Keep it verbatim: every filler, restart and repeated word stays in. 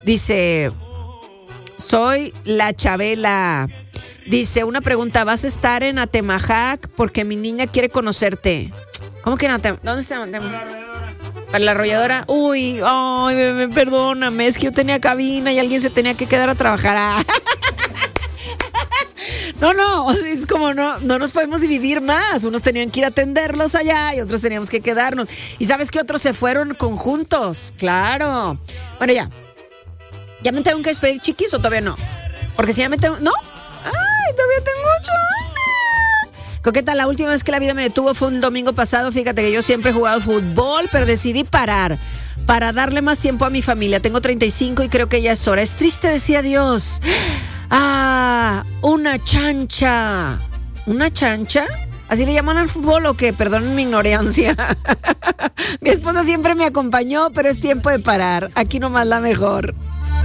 Dice, soy la Chabela. Dice, una pregunta, ¿vas a estar en Atemajac? Porque mi niña quiere conocerte. ¿Cómo que en Atemajac? ¿Dónde está Atemajac? ¿Para la arrolladora? Uy, ay, bebé, perdóname, es que yo tenía cabina y alguien se tenía que quedar a trabajar. Ah. No, no, es como no, no nos podemos dividir más. Unos tenían que ir a atenderlos allá y otros teníamos que quedarnos. ¿Y sabes que otros se fueron conjuntos? Claro. Bueno, ya. ¿Ya me tengo que despedir, chiquis, o todavía no? Porque si ya me tengo... ¿No? ¡Ay, todavía tengo chance! Coqueta, la última vez que la vida me detuvo fue un domingo pasado. Fíjate que yo siempre he jugado fútbol, pero decidí parar para darle más tiempo a mi familia. Tengo treinta y cinco y creo que ya es hora. Es triste decir adiós. ¡Ah! ¡Una chancha! ¿Una chancha? ¿Así le llaman al fútbol o qué? Perdonen mi ignorancia. Mi esposa siempre me acompañó, pero es tiempo de parar. Aquí nomás la mejor.